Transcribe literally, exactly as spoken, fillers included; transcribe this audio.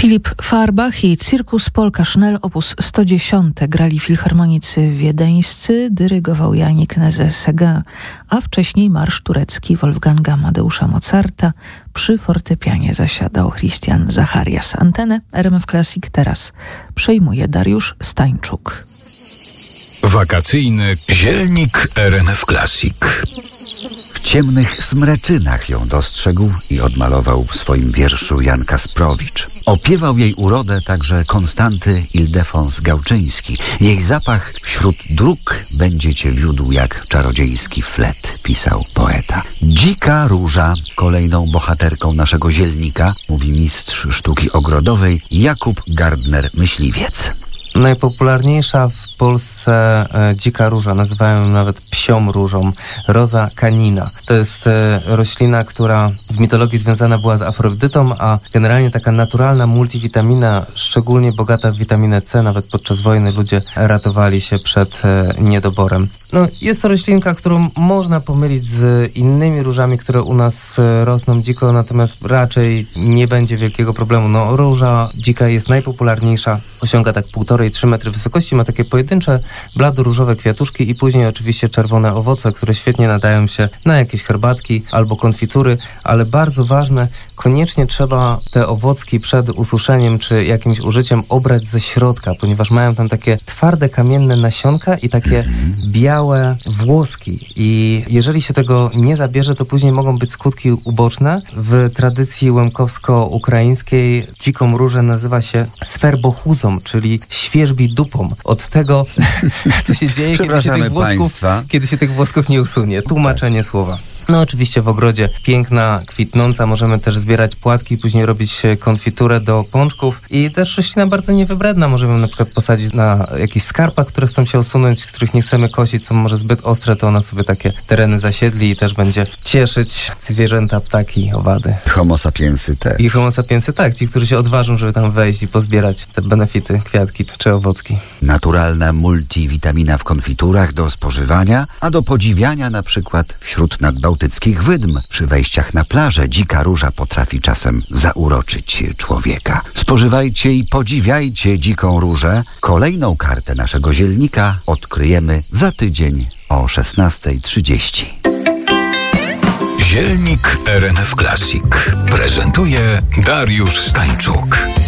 Filip Farbach i Circus Polka Schnell op. sto dziesięć grali filharmonicy wiedeńscy, dyrygował Janik Nézet-Séguin, a wcześniej marsz turecki Wolfganga Amadeusza Mozarta, przy fortepianie zasiadał Christian Zacharias. Antenę R M F Classic teraz przejmuje Dariusz Stańczuk. Wakacyjny zielnik R M F Classic. W ciemnych smreczynach ją dostrzegł i odmalował w swoim wierszu Jan Kasprowicz. Opiewał jej urodę także Konstanty Ildefons Gałczyński. Jej zapach wśród dróg będzie cię wiódł jak czarodziejski flet, pisał poeta. Dzika róża, kolejną bohaterką naszego zielnika, mówi mistrz sztuki ogrodowej Jakub Gardner-Myśliwiec. Najpopularniejsza w Polsce e, dzika róża, nazywają ją nawet psią różą, Rosa canina. To jest e, roślina, która w mitologii związana była z Afrodytą, a generalnie taka naturalna multivitamina, szczególnie bogata w witaminę C. Nawet podczas wojny ludzie ratowali się przed e, niedoborem. No, jest to roślinka, którą można pomylić z innymi różami, które u nas e, rosną dziko, natomiast raczej nie będzie wielkiego problemu. No, róża dzika jest najpopularniejsza, osiąga tak półtorej trzy metry wysokości, ma takie pojedyncze blado-różowe kwiatuszki i później oczywiście czerwone owoce, które świetnie nadają się na jakieś herbatki albo konfitury, ale bardzo ważne, koniecznie trzeba te owocki przed ususzeniem czy jakimś użyciem obrać ze środka, ponieważ mają tam takie twarde, kamienne nasionka i takie białe włoski i jeżeli się tego nie zabierze, to później mogą być skutki uboczne. W tradycji łemkowsko-ukraińskiej dziką różę nazywa się sferbochuzą, czyli świerzbi dupą. Od tego, co się dzieje, kiedy się, tych włosków, kiedy się tych włosków nie usunie. Tłumaczenie słowa. No oczywiście w ogrodzie piękna, kwitnąca, możemy też zbierać płatki, później robić konfiturę do pączków i też roślina bardzo niewybredna. Możemy ją na przykład posadzić na jakichś skarpach, które chcą się usunąć, których nie chcemy kosić, są może zbyt ostre, to ona sobie takie tereny zasiedli i też będzie cieszyć zwierzęta, ptaki, owady. Homo sapiensy też. I homo sapiensy tak, ci, którzy się odważą, żeby tam wejść i pozbierać te benefity, kwiatki czy owocki. Naturalna multivitamina w konfiturach do spożywania, a do podziwiania na przykład wśród nadbałtyckich wydm. Przy wejściach na plażę dzika róża potrafi czasem zauroczyć człowieka. Spożywajcie i podziwiajcie dziką różę. Kolejną kartę naszego zielnika odkryjemy za tydzień o szesnasta trzydzieści. Zielnik R M F Classic prezentuje Dariusz Stańczuk.